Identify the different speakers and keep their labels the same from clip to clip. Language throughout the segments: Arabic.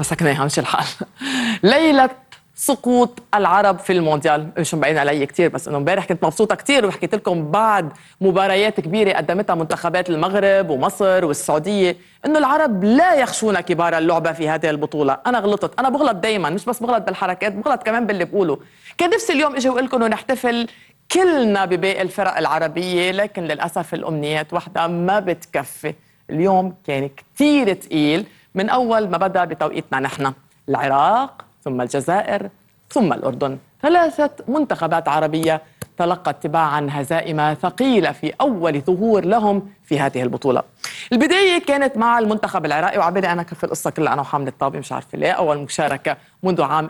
Speaker 1: مسكناها مش الحال. ليلة سقوط العرب في المونديال، مش مبين علي كتير بس انه امبارح كنت مبسوطه كتير وحكيت لكم بعد مباريات كبيره قدمتها منتخبات المغرب ومصر والسعوديه انه العرب لا يخشون كبار اللعبه في هذه البطوله. انا غلطت، انا بغلط دائما، مش بس بغلط بالحركات، بغلط كمان باللي بقوله. كان نفسي اليوم اجي واقول لكم انه نحتفل كلنا بباقي الفرق العربيه، لكن للاسف الامنيات وحده ما بتكفي. اليوم كان كتير تقيل من اول ما بدا بتوقيتنا نحن. العراق ثم الجزائر ثم الأردن، ثلاثة منتخبات عربية تلقت تباعا هزائم ثقيلة في أول ظهور لهم في هذه البطولة. البداية كانت مع المنتخب العراقي، وعبالي أنا كيف القصة كلها أنا وحامد الطابي مش عارفة ليه. أول مشاركة منذ عام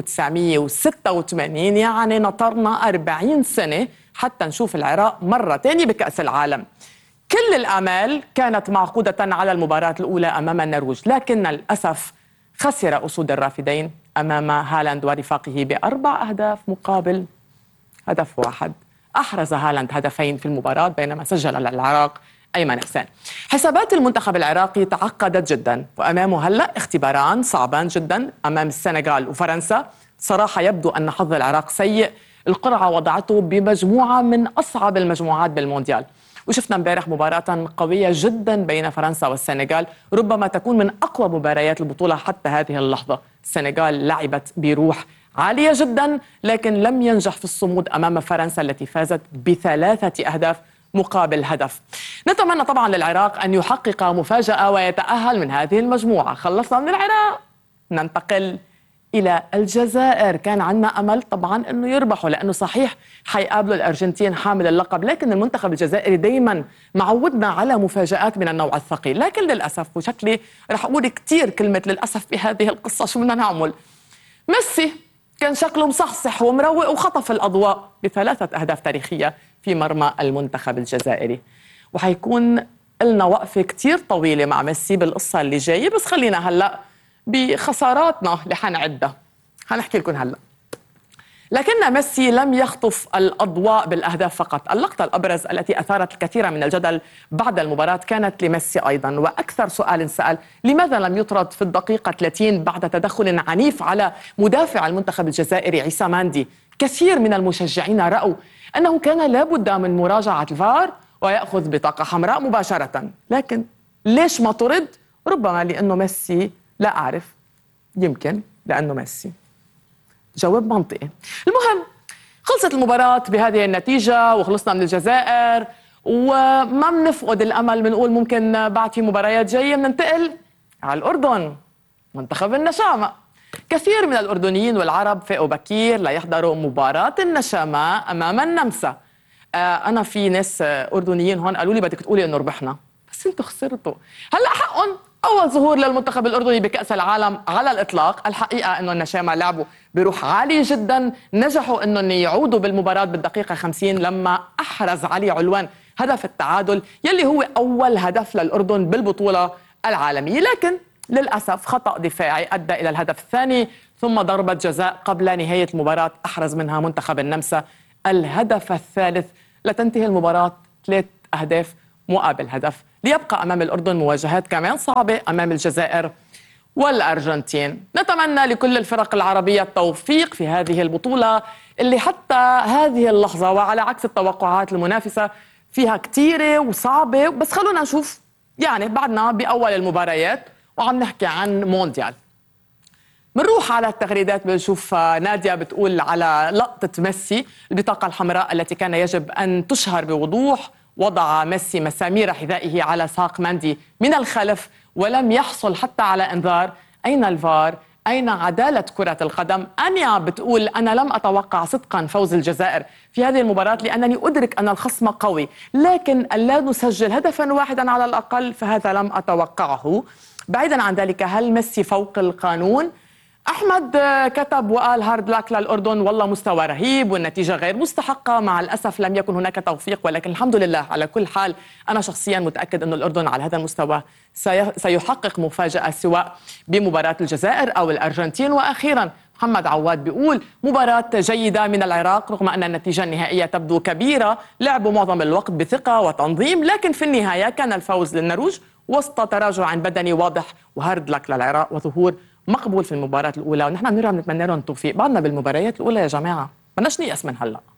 Speaker 1: 1986، يعني نطرنا 40 سنة حتى نشوف العراق مرة تانية بكأس العالم. كل الآمال كانت معقودة على المباراة الأولى أمام النرويج، لكن للأسف خسر أسود الرافدين أمام هالاند ورفاقه ب4 أهداف مقابل هدف واحد. أحرز هالاند هدفين في المباراة بينما سجل للعراق أيمن حسين. حسابات المنتخب العراقي تعقدت جدا، وأمامه هلأ اختباران صعبان جدا أمام السنغال وفرنسا. صراحة يبدو أن حظ العراق سيء، القرعة وضعته بمجموعة من أصعب المجموعات بالمونديال، وشفنا امبارح مباراة قوية جدا بين فرنسا والسنغال، ربما تكون من أقوى مباريات البطولة حتى هذه اللحظة. السنغال لعبت بروح عالية جدا، لكن لم ينجح في الصمود أمام فرنسا التي فازت ب3 أهداف مقابل هدف. نتمنى طبعا للعراق أن يحقق مفاجأة ويتأهل من هذه المجموعة. خلصنا من العراق، ننتقل إلى الجزائر. كان عندنا أمل طبعا أنه يربحوا، لأنه صحيح حيقابلوا الأرجنتين حامل اللقب، لكن المنتخب الجزائري دايما معودنا على مفاجآت من النوع الثقيل. لكن للأسف، وشكلي رح أقول كتير كلمة للأسف بهذه القصة، شو بدنا نعمل؟ ميسي كان شكله مصحصح ومروق وخطف الأضواء ب3 أهداف تاريخية في مرمى المنتخب الجزائري. وحيكون لنا وقفة كتير طويلة مع ميسي بالقصة اللي جاية، بس خلينا هلأ بخساراتنا اللي حنعدها حنحكي لكم هلا. لكن ميسي لم يخطف الأضواء بالأهداف فقط. اللقطة الأبرز التي أثارت الكثير من الجدل بعد المباراة كانت لميسي أيضا، وأكثر سؤال سأل: لماذا لم يطرد في الدقيقة 30 بعد تدخل عنيف على مدافع المنتخب الجزائري عيسى ماندي؟ كثير من المشجعين رأوا أنه كان لابد من مراجعة الفار ويأخذ بطاقة حمراء مباشرة. لكن ليش ما طرد؟ ربما لأنه ميسي، لا أعرف، يمكن لأنه ميسي. جواب منطقي. المهم خلصت المباراة بهذه النتيجة وخلصنا من الجزائر، وما بنفقد الأمل، بنقول ممكن بعد في مباريات جاية بننتقل على الأردن، منتخب النشامة. كثير من الأردنيين والعرب فاقوا بكير ليحضروا مباراة النشامة أمام النمسا. أنا في ناس أردنيين هون قالوا لي بدك تقولي إنه ربحنا، بس انتوا خسرتوا. هلا حقهم أول ظهور للمنتخب الأردني بكأس العالم على الإطلاق. الحقيقة أنه النشامة لعبوا بروح عالي جدا، نجحوا أنهم يعودوا بالمباراة بالدقيقة 50 لما أحرز علي علوان هدف التعادل يلي هو أول هدف للأردن بالبطولة العالمية. لكن للأسف خطأ دفاعي أدى إلى الهدف الثاني، ثم ضربة جزاء قبل نهاية المباراة أحرز منها منتخب النمسا الهدف الثالث لتنتهي المباراة 3 أهداف مقابل هدف، ليبقى أمام الأردن مواجهات كمان صعبة أمام الجزائر والأرجنتين. نتمنى لكل الفرق العربية التوفيق في هذه البطولة اللي حتى هذه اللحظة وعلى عكس التوقعات المنافسة فيها كتيرة وصعبة، بس خلونا نشوف، يعني بعدنا بأول المباريات وعم نحكي عن مونديال. منروح على التغريدات، بنشوف نادية بتقول على لقطة ميسي البطاقة الحمراء التي كان يجب أن تشهر بوضوح. وضع ميسي مسامير حذائه على ساق ماندي من الخلف ولم يحصل حتى على انذار. أين الفار؟ أين عدالة كرة القدم؟ أنيا بتقول أنا لم أتوقع صدقا فوز الجزائر في هذه المباراة، لأنني أدرك أن الخصم قوي، لكن ألا نسجل هدفا واحدا على الأقل فهذا لم أتوقعه. بعيدا عن ذلك، هل ميسي فوق القانون؟ أحمد كتب وقال هارد لاك للأردن، والله مستوى رهيب والنتيجة غير مستحقة، مع الأسف لم يكن هناك توفيق، ولكن الحمد لله على كل حال. أنا شخصيا متأكد أن الأردن على هذا المستوى سيحقق مفاجأة سواء بمباراة الجزائر أو الأرجنتين. وأخيرا محمد عواد بيقول مباراة جيدة من العراق رغم أن النتيجة النهائية تبدو كبيرة، لعبوا معظم الوقت بثقة وتنظيم، لكن في النهاية كان الفوز للنرويج وسط تراجع بدني واضح. وهارد لك للعراق وظهور مقبول في المباراة الأولى، ونحن بنرجع بنتمنى لهم التوفيق. بعدنا بالمباريات الأولى يا جماعة، بدناش نيأس من هلا.